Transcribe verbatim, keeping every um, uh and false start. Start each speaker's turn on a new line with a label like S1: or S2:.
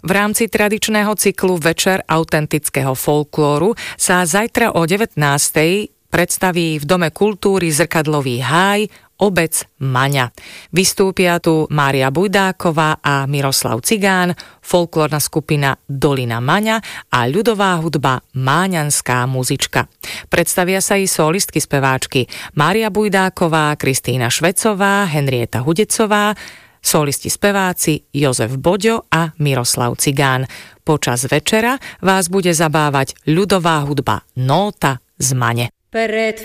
S1: V rámci tradičného cyklu Večer autentického folklóru sa zajtra o devätnástej predstaví v Dome kultúry Zrkadlový háj obec Maňa. Vystúpia tu Mária Bujdáková a Miroslav Cigán, folklórna skupina Dolina Maňa a ľudová hudba Máňanská muzička. Predstavia sa i solistky speváčky Mária Bujdáková, Kristína Švecová, Henrieta Hudecová, solisti speváci Jozef Boďo a Miroslav Cigán. Počas večera vás bude zabávať ľudová hudba Nóta z Mane.
S2: Pred